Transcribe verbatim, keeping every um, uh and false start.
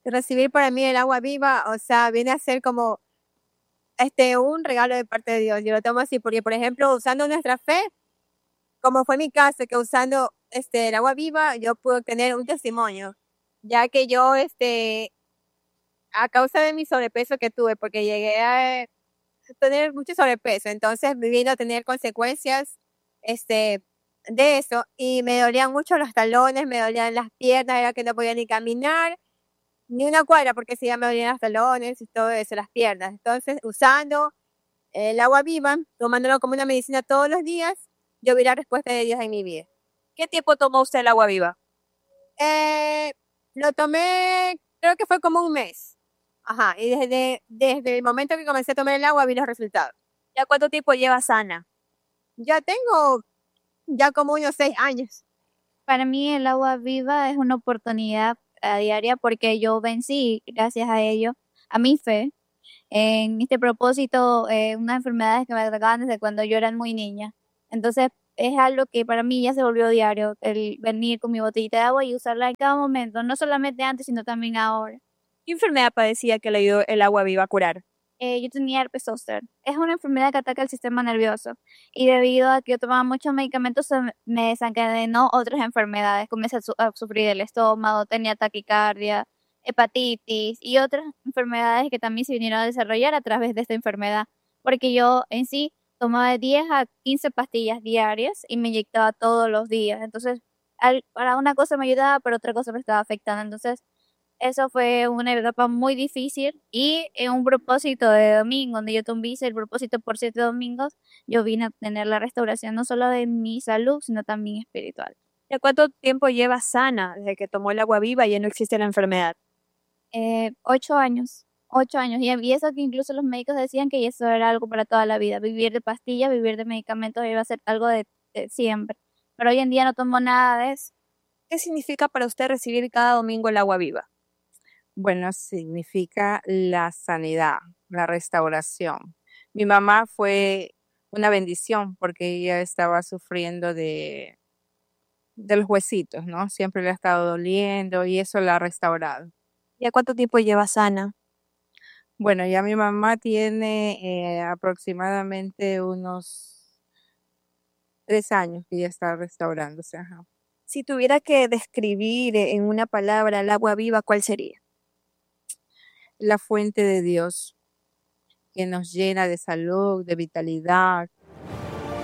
recibir para mí el agua viva, o sea, viene a ser como este un regalo de parte de Dios. Yo lo tomo así porque, por ejemplo, usando nuestra fe, como fue mi caso, que usando este el agua viva, yo puedo tener un testimonio, ya que yo, este, a causa de mi sobrepeso que tuve, porque llegué a tener mucho sobrepeso, entonces me vino a tener consecuencias, este, de eso, y me dolían mucho los talones, me dolían las piernas, era que no podía ni caminar, ni una cuadra, porque si ya me dolían los talones y todo eso, las piernas. Entonces, usando el agua viva, tomándolo como una medicina todos los días, yo vi la respuesta de Dios en mi vida. ¿Qué tiempo tomó usted el agua viva? Eh, lo tomé, creo que fue como un mes. Ajá, y desde, desde el momento que comencé a tomar el agua vi los resultados. ¿Ya cuánto tiempo lleva sana? Ya tengo ya como unos seis años. Para mí el agua viva es una oportunidad a diaria porque yo vencí, gracias a ello, a mi fe, en este propósito, eh, unas enfermedades que me atacaban desde cuando yo era muy niña. Entonces es algo que para mí ya se volvió diario, el venir con mi botellita de agua y usarla en cada momento, no solamente antes, sino también ahora. ¿Qué enfermedad padecía que le ayudó el agua viva a curar? Eh, yo tenía herpes zóster. Es una enfermedad que ataca el sistema nervioso y debido a que yo tomaba muchos medicamentos se me- me desencadenó otras enfermedades. Comencé a, su- a sufrir el estómago, tenía taquicardia, hepatitis y otras enfermedades que también se vinieron a desarrollar a través de esta enfermedad, porque yo en sí tomaba de diez a quince pastillas diarias y me inyectaba todos los días. Entonces, al- para una cosa me ayudaba, pero otra cosa me estaba afectando. Entonces, eso fue una etapa muy difícil y en un propósito de domingo, donde yo tomé el propósito por siete domingos, yo vine a tener la restauración no solo de mi salud, sino también espiritual. ¿Ya cuánto tiempo lleva sana desde que tomó el agua viva y ya no existe la enfermedad? Eh, ocho años, ocho años. Y, y eso que incluso los médicos decían que eso era algo para toda la vida. Vivir de pastillas, vivir de medicamentos iba a ser algo de, de siempre. Pero hoy en día no tomo nada de eso. ¿Qué significa para usted recibir cada domingo el agua viva? Bueno, significa la sanidad, la restauración. Mi mamá fue una bendición porque ella estaba sufriendo de, de los huesitos, ¿no? Siempre le ha estado doliendo y eso la ha restaurado. ¿Ya cuánto tiempo lleva sana? Bueno, ya mi mamá tiene eh, aproximadamente unos tres años que ya está restaurándose. Ajá. Si tuviera que describir en una palabra el agua viva, ¿cuál sería? La fuente de Dios que nos llena de salud, de vitalidad,